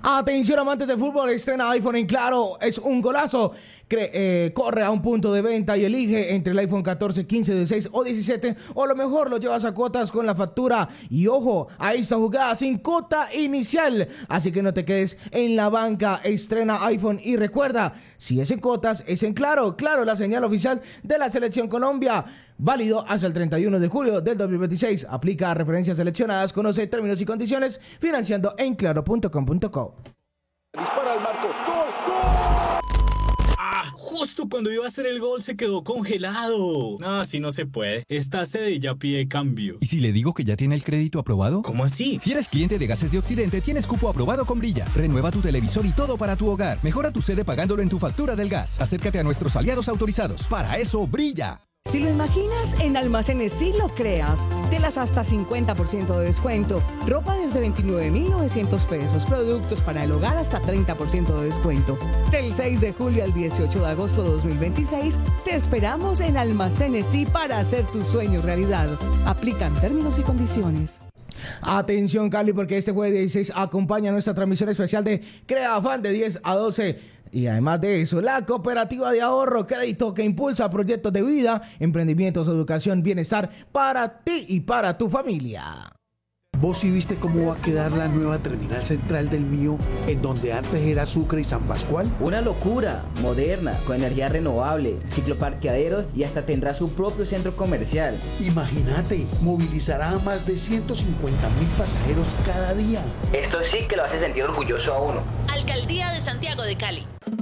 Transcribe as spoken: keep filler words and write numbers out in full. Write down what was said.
Atención amantes del fútbol, estrena iPhone en Claro, es un golazo. Cre eh, corre a un punto de venta y elige entre el iPhone catorce, quince, dieciséis o diecisiete, o lo mejor lo llevas a cuotas con la factura. Y ojo, a esta jugada sin cuota inicial, así que no te quedes en la banca. Estrena iPhone y recuerda, si es en cuotas, es en Claro. Claro, la señal oficial de la Selección Colombia. Válido hasta el treinta y uno de julio del dos mil veintiséis. Aplica a referencias seleccionadas. Conoce términos y condiciones financiando en claro punto com punto co. Dispara al marco. ¡Gol! ¡Gol! ¡Ah! Justo cuando iba a hacer el gol se quedó congelado. No, así no se puede. Esta sede ya pide cambio. ¿Y si le digo que ya tiene el crédito aprobado? ¿Cómo así? Si eres cliente de Gases de Occidente, tienes cupo aprobado con Brilla. Renueva tu televisor y todo para tu hogar. Mejora tu sede pagándolo en tu factura del gas. Acércate a nuestros aliados autorizados. Para eso, Brilla. Si lo imaginas, en Almacenes sí lo creas. Telas hasta cincuenta por ciento de descuento. Ropa desde veintinueve mil novecientos pesos. Productos para el hogar hasta treinta por ciento de descuento. Del seis de julio al dieciocho de agosto de dos mil veintiséis, te esperamos en Almacenes sí para hacer tu sueño realidad. Aplican términos y condiciones. Atención Cali, porque este jueves dieciséis acompaña nuestra transmisión especial de Crea Afán de diez a doce. Y además de eso, la cooperativa de ahorro crédito que impulsa proyectos de vida, emprendimientos, educación, bienestar para ti y para tu familia. ¿Vos sí viste cómo va a quedar la nueva terminal central del Mío, en donde antes era Sucre y San Pascual? Una locura, moderna, con energía renovable, cicloparqueaderos y hasta tendrá su propio centro comercial. Imagínate, movilizará a más de ciento cincuenta mil pasajeros cada día. Esto sí que lo hace sentir orgulloso a uno. Alcaldía de Santiago de Cali.